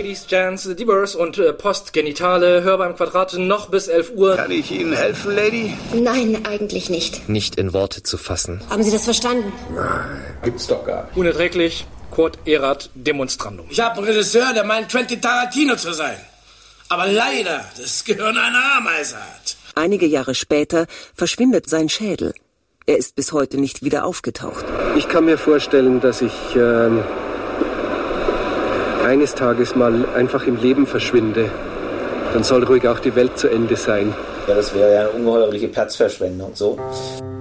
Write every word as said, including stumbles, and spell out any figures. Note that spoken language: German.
Ladies, Gents, Divers und äh, Postgenitale. Hörbar im Quadrat noch bis elf Uhr. Kann ich Ihnen helfen, Lady? Nein, eigentlich nicht. Nicht in Worte zu fassen. Haben Sie das verstanden? Nein, gibt's doch gar nicht. Unerträglich. Quod erat demonstrandum. Ich habe einen Regisseur, der meint, Quentin Tarantino zu sein. Aber leider das Gehirn einer Ameise hat. Einige Jahre später verschwindet sein Schädel. Er ist bis heute nicht wieder aufgetaucht. Ich kann mir vorstellen, dass ich ähm, eines Tages mal einfach im Leben verschwinde. Dann soll ruhig auch die Welt zu Ende sein. Ja, das wäre ja eine ungeheuerliche Platzverschwendung, so.